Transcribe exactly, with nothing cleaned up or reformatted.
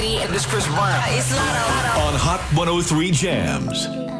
This Chris Brown. It's Lotto. On Hot one oh three Jams.